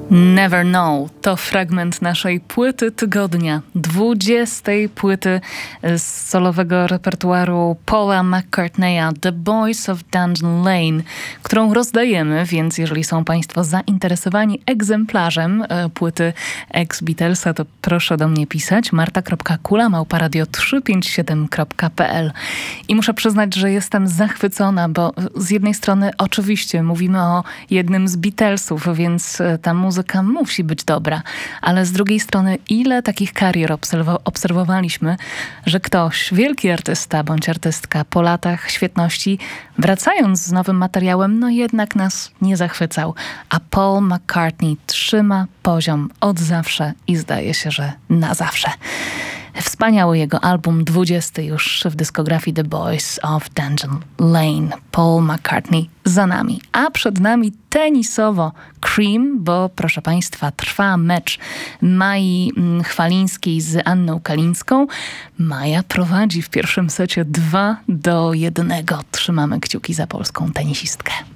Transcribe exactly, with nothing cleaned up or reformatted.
Never Know to fragment naszej płyty tygodnia, dwudziestej płyty z solowego repertuaru Paula McCartneya, The Boys of Dungeon Lane, którą rozdajemy, więc jeżeli są Państwo zainteresowani egzemplarzem e, płyty ex-Beatlesa, to proszę do mnie pisać marta kropka kula małpa radio trzysta pięćdziesiąt siedem kropka p l. I muszę przyznać, że jestem zachwycona, bo z jednej strony oczywiście mówimy o jednym z Beatlesów, więc ta muzyka musi być dobra, ale z drugiej strony ile takich karier obserw- obserwowaliśmy, że ktoś, wielki artysta bądź artystka po latach świetności, wracając z nowym materiałem, no jednak nas nie zachwycał. A Paul McCartney trzyma poziom od zawsze i zdaje się, że na zawsze. Wspaniały jego album, dwudziesty już w dyskografii The Boys of Dungeon Lane. Paul McCartney za nami. A przed nami tenisowo Cream, bo proszę Państwa, trwa mecz Mai Chwalińskiej z Anną Kalińską. Maja prowadzi w pierwszym secie dwa do jednego. Trzymamy kciuki za polską tenisistkę.